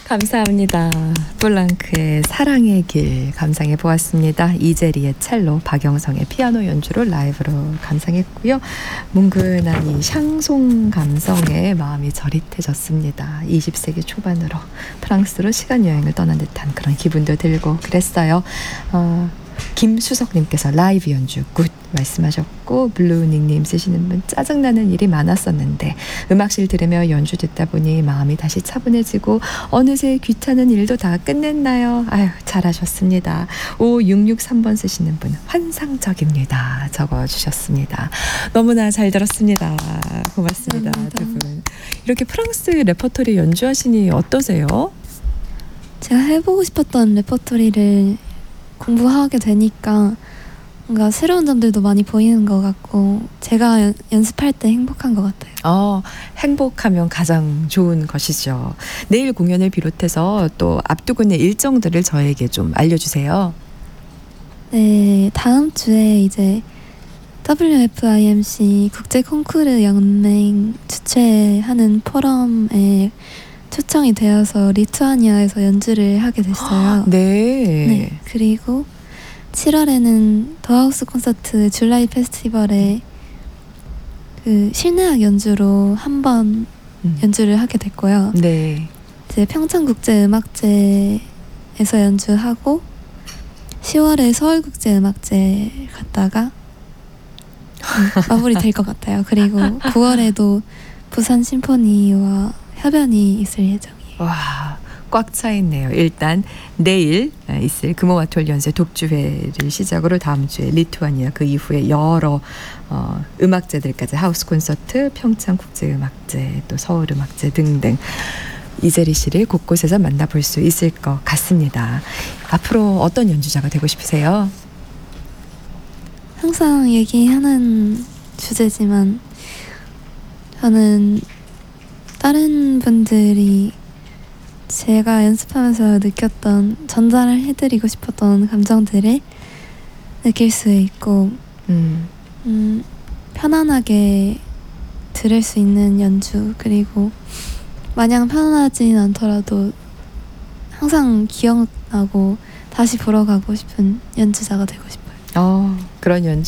감사합니다. 플랑크의 사랑의 길 감상해 보았습니다. 이재리의 첼로, 박영성의 피아노 연주로 라이브로 감상했고요. 뭉근한 이 샹송 감성에 마음이 저릿해졌습니다. 20세기 초반으로 프랑스로 시간 여행을 떠난 듯한 그런 기분도 들고 그랬어요. 김수석님께서 라이브 연주 굿 말씀하셨고, 블루닉님 쓰시는 분 짜증나는 일이 많았었는데 음악실 들으며 연주 듣다 보니 마음이 다시 차분해지고 어느새 귀찮은 일도 다 끝냈나요? 아유, 잘하셨습니다. 5663번 쓰시는 분 환상적입니다 적어주셨습니다. 너무나 잘 들었습니다. 고맙습니다. 두 분. 이렇게 프랑스 레퍼토리 연주하시니 어떠세요? 제가 해보고 싶었던 레퍼토리를 공부하게 되니까 뭔가 새로운 점들도 많이 보이는 것 같고 제가 연습할 때 행복한 것 같아요. 행복하면 가장 좋은 것이죠. 내일 공연을 비롯해서 또 앞두고 있는 일정들을 저에게 좀 알려주세요. 네, 다음 주에 이제 WFIMC 국제 콩쿠르 연맹 주최하는 포럼에 초청이 되어서 리투아니아에서 연주를 하게 됐어요. 네. 그리고 7월에는 더하우스 콘서트 줄라이 페스티벌에 그 실내악 연주로 한번 연주를 하게 됐고요. 네. 이제 평창국제음악제에서 연주하고 10월에 서울국제음악제 갔다가 마무리 될 것 같아요. 그리고 9월에도 부산 심포니와 협연이 있을 예정이에요. 와, 꽉 차 있네요. 일단 내일 있을 금호와톨 연세 독주회를 시작으로 다음 주에 리투아니아, 그 이후에 여러 음악제들까지 하우스 콘서트, 평창국제음악제, 또 서울음악제 등등 이재리 씨를 곳곳에서 만나볼 수 있을 것 같습니다. 앞으로 어떤 연주자가 되고 싶으세요? 항상 얘기하는 주제지만 저는 다른 분들이 제가 연습하면서 느꼈던, 전달을 해드리고 싶었던 감정들을 느낄 수 있고 편안하게 들을 수 있는 연주, 그리고 마냥 편안하진 않더라도 항상 기억나고 다시 보러 가고 싶은 연주자가 되고 싶어요. 그런 연주